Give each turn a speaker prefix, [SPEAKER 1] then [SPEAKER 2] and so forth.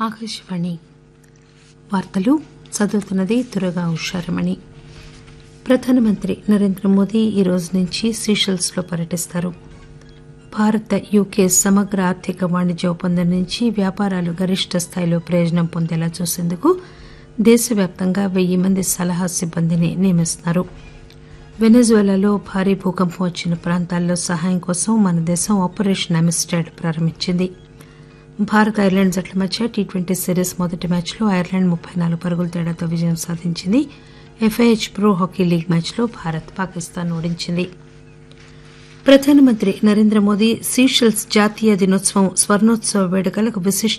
[SPEAKER 1] ఆకాశవాణి వార్తలు చదువుతున్నది దుర్గా ఉషారమణి. ప్రధానమంత్రి నరేంద్ర మోదీ ఈ రోజు నుంచి సీషెల్స్ లో పర్యటిస్తారు. భారత్ యూకే సమగ్ర ఆర్థిక వాణిజ్య ఒప్పందం నుంచి వ్యాపారాలు గరిష్ట స్థాయిలో ప్రయోజనం పొందేలా చూసేందుకు దేశవ్యాప్తంగా 1000 మంది సలహా సిబ్బందిని నియమిస్తున్నారు. వెనెజులాలో భారీ భూకంపం వచ్చిన ప్రాంతాల్లో సహాయం కోసం మన దేశం ఆపరేషన్ అమిస్టాడ్ ప్రారంభించింది. భారత్ ఐర్లాండ్ జట్ల మధ్య టీ20 సిరీస్ మొదటి మ్యాచ్లో ఐర్లాండ్ 34 పరుగుల తేడాతో విజయం సాధించింది. ఎఫ్ఐహెచ్ ప్రో హాకీ లీగ్ మ్యాచ్లో భారత్ పాకిస్తాన్ ఓడించింది. ప్రధానమంత్రి నరేంద్ర మోదీ సీషెల్స్ జాతీయ దినోత్సవం స్వర్ణోత్సవ వేడుకలకు విశిష్ట